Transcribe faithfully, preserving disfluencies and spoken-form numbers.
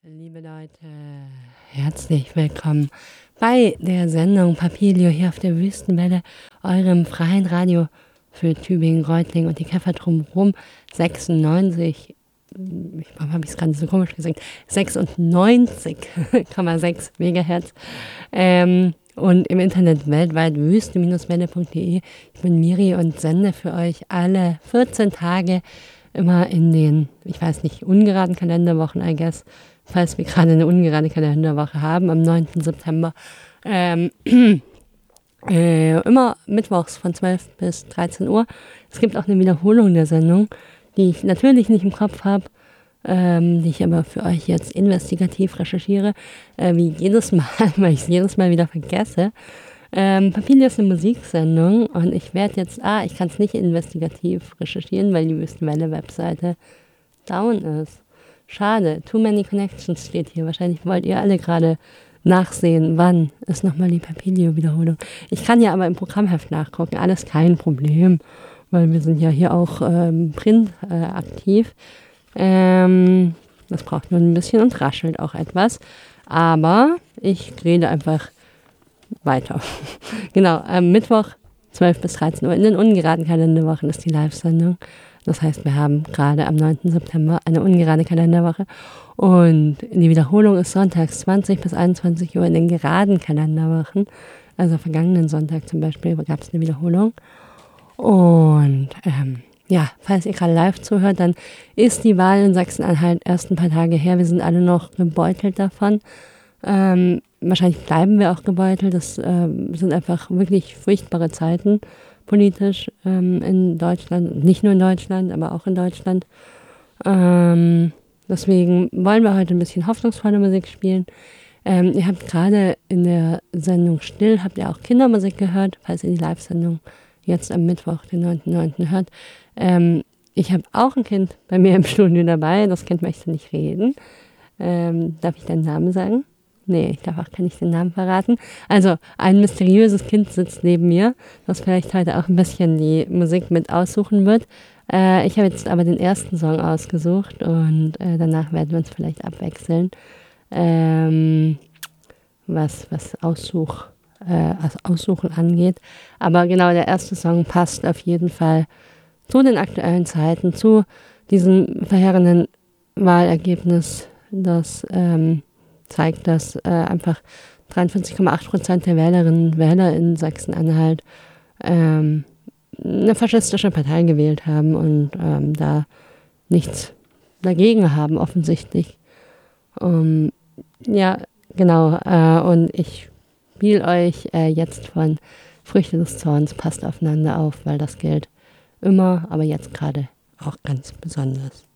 Liebe Leute, herzlich willkommen bei der Sendung Papilio hier auf der Wüstenwelle, eurem freien Radio für Tübingen, Reutlingen und die Käfer drumherum. sechsundneunzig, warum habe ich es gerade so komisch gesagt? sechsundneunzig Komma sechs Megahertz. Ähm, und im Internet weltweit wüste-welle punkt de. Ich bin Miri und sende für euch alle vierzehn Tage immer in den, ich weiß nicht, ungeraden Kalenderwochen, I guess, falls wir gerade eine ungerade Kalenderwoche haben, am neunten September. Ähm, äh, immer mittwochs von zwölf bis dreizehn Uhr. Es gibt auch eine Wiederholung der Sendung, die ich natürlich nicht im Kopf habe, ähm, die ich aber für euch jetzt investigativ recherchiere, äh, wie jedes Mal, weil ich es jedes Mal wieder vergesse. Ähm, Papilio ist eine Musiksendung und ich werde jetzt, ah, ich kann es nicht investigativ recherchieren, weil die Wüstenwelle-Webseite down ist. Schade, too many connections steht hier. Wahrscheinlich wollt ihr alle gerade nachsehen, wann ist nochmal die Papilio-Wiederholung. Ich kann ja aber im Programmheft nachgucken, alles kein Problem, weil wir sind ja hier auch ähm, print äh, aktiv. Ähm, das braucht nur ein bisschen und raschelt auch etwas, aber ich rede einfach weiter. Genau, am Mittwoch zwölf bis dreizehn Uhr in den ungeraden Kalenderwochen ist die Live-Sendung. Das heißt, wir haben gerade am neunten September eine ungerade Kalenderwoche und die Wiederholung ist sonntags zwanzig bis einundzwanzig Uhr in den geraden Kalenderwochen. Also vergangenen Sonntag zum Beispiel gab es eine Wiederholung. Und ähm, ja, falls ihr gerade live zuhört, dann ist die Wahl in Sachsen-Anhalt erst ein paar Tage her. Wir sind alle noch gebeutelt davon. Ähm, wahrscheinlich bleiben wir auch gebeutelt. Das ähm, sind einfach wirklich furchtbare Zeiten politisch ähm, in Deutschland. Nicht nur in Deutschland, aber auch in Deutschland. Ähm, deswegen wollen wir heute ein bisschen hoffnungsvolle Musik spielen. Ähm, ihr habt gerade in der Sendung Still, habt ihr auch Kindermusik gehört, falls ihr die Live-Sendung jetzt am Mittwoch, den neunten neunten hört. Ähm, ich habe auch ein Kind bei mir im Studio dabei. Das Kind möchte nicht reden. Ähm, darf ich deinen Namen sagen? Nee, ich darf auch gar nicht den Namen verraten. Also, ein mysteriöses Kind sitzt neben mir, das vielleicht heute auch ein bisschen die Musik mit aussuchen wird. Äh, ich habe jetzt aber den ersten Song ausgesucht und äh, danach werden wir uns vielleicht abwechseln, ähm, was, was Aussuch, äh, Aussuchen angeht. Aber genau, der erste Song passt auf jeden Fall zu den aktuellen Zeiten, zu diesem verheerenden Wahlergebnis, das ähm, zeigt, dass äh, einfach dreiundvierzig Komma acht Prozent der Wählerinnen und Wähler in Sachsen-Anhalt ähm, eine faschistische Partei gewählt haben und ähm, da nichts dagegen haben, offensichtlich. Um, ja, genau. Äh, und ich spiele euch äh, jetzt von Früchte des Zorns, passt aufeinander auf, weil das gilt immer, aber jetzt gerade auch ganz besonders.